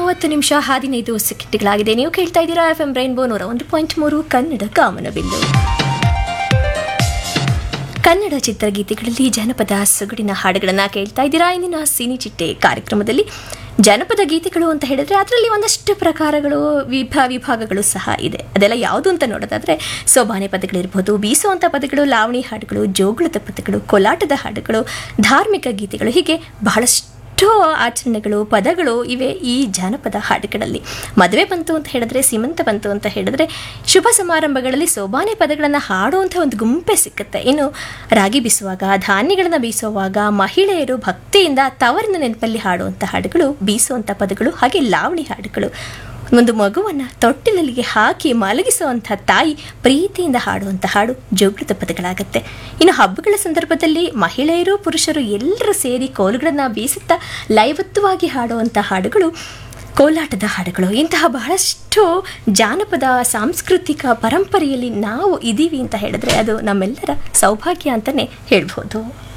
30 ನಿಮಿಷ 15 ಸೆಕೆಂಡ್ಗಳಾಗಿದೆ. ನೀವು ಕೇಳ್ತಾ ಇದ್ದೀರಾ FM ರೈನ್ಬೋ 101.3 ಕನ್ನಡ ಕಾಮನಬಿಲ್ಲು. ಕನ್ನಡ ಚಿತ್ರಗೀತೆಗಳಲ್ಲಿ ಜನಪದ ಸೊಗಡಿನ ಹಾಡುಗಳನ್ನು ಕೇಳ್ತಾ ಇದ್ದೀರಾ. ಇಂದಿನ ಸಿನಿ ಚಿಟ್ಟೆ ಕಾರ್ಯಕ್ರಮದಲ್ಲಿ ಜನಪದ ಗೀತೆಗಳು ಅಂತ ಹೇಳಿದ್ರೆ ಅದರಲ್ಲಿ ಒಂದಷ್ಟು ಪ್ರಕಾರಗಳು ವಿಭಾಗಗಳು ಸಹ ಇದೆ. ಅದೆಲ್ಲ ಯಾವುದು ಅಂತ ನೋಡೋದಾದರೆ ಸೋಬಾನೆ ಪದಗಳಿರ್ಬೋದು, ಬೀಸುವಂಥ ಪದಗಳು, ಲಾವಣಿ ಹಾಡುಗಳು, ಜೋಗುಳದ ಪದಗಳು, ಕೋಲಾಟದ ಹಾಡುಗಳು, ಧಾರ್ಮಿಕ ಗೀತೆಗಳು, ಹೀಗೆ ಬಹಳಷ್ಟು ಆಚರಣೆಗಳು, ಪದಗಳು ಇವೆ ಈ ಜಾನಪದ ಹಾಡುಗಳಲ್ಲಿ. ಮದುವೆ ಬಂತು ಅಂತ ಹೇಳಿದ್ರೆ, ಸೀಮಂತ ಬಂತು ಅಂತ ಹೇಳಿದ್ರೆ, ಶುಭ ಸಮಾರಂಭಗಳಲ್ಲಿ ಸೋಬಾನೆ ಪದಗಳನ್ನು ಹಾಡುವಂಥ ಒಂದು ಗುಂಪೆ ಸಿಕ್ಕುತ್ತೆ. ಇನ್ನು ರಾಗಿ ಬೀಸುವಾಗ, ಧಾನ್ಯಗಳನ್ನು ಬೀಸುವಾಗ ಮಹಿಳೆಯರು ಭಕ್ತಿಯಿಂದ ತವರಿನ ನೆನಪಲ್ಲಿ ಹಾಡುವಂಥ ಹಾಡುಗಳು ಬೀಸುವಂಥ ಪದಗಳು. ಹಾಗೆ ಲಾವಣಿ ಹಾಡುಗಳು, ಒಂದು ಮಗುವನ್ನು ತೊಟ್ಟಿಲಿಗೆ ಹಾಕಿ ಮಲಗಿಸುವಂಥ ತಾಯಿ ಪ್ರೀತಿಯಿಂದ ಹಾಡುವಂಥ ಹಾಡು ಜೋಗುಳದ ಪದಗಳಾಗತ್ತೆ. ಇನ್ನು ಹಬ್ಬಗಳ ಸಂದರ್ಭದಲ್ಲಿ ಮಹಿಳೆಯರು ಪುರುಷರು ಎಲ್ಲರೂ ಸೇರಿ ಕೋಲುಗಳನ್ನು ಬೀಸುತ್ತಾ ಲಯಬದ್ಧವಾಗಿ ಹಾಡುವಂಥ ಹಾಡುಗಳು ಕೋಲಾಟದ ಹಾಡುಗಳು. ಇಂತಹ ಬಹಳಷ್ಟು ಜಾನಪದ ಸಾಂಸ್ಕೃತಿಕ ಪರಂಪರೆಯಲ್ಲಿ ನಾವು ಇದ್ದೀವಿ ಅಂತ ಹೇಳಿದ್ರೆ ಅದು ನಮ್ಮೆಲ್ಲರ ಸೌಭಾಗ್ಯ ಅಂತಲೇ ಹೇಳ್ಬೋದು.